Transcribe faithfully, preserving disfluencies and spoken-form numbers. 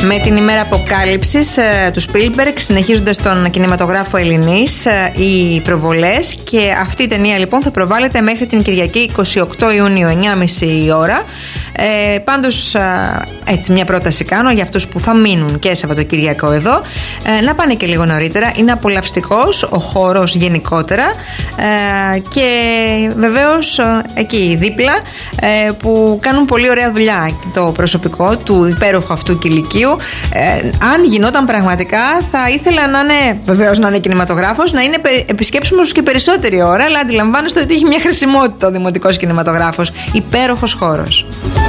Με την ημέρα αποκάλυψης ε, του Spielberg συνεχίζονται στον κινηματογράφο Ελληνής ε, οι προβολές, και αυτή η ταινία λοιπόν θα προβάλλεται μέχρι την Κυριακή εικοστή όγδοη Ιουνίου, εννιά και μισή η ώρα. Ε, πάντως ε, έτσι μια πρόταση κάνω για αυτούς που θα μείνουν και Σαββατοκύριακο εδώ, ε, να πάνε και λίγο νωρίτερα. Είναι απολαυστικός ο χώρος γενικότερα, ε, και βεβαίως ε, εκεί δίπλα ε, που κάνουν πολύ ωραία δουλειά το προσωπικό του υπέροχου αυτού κηλικίου. Ε, αν γινόταν πραγματικά, θα ήθελα να είναι, βεβαίως να είναι κινηματογράφος, να είναι επισκέψιμος και περισσότερη ώρα, αλλά αντιλαμβάνεστε ότι έχει μια χρησιμότητα ο δημοτικός κινηματογράφος. Υπέροχος χώρος.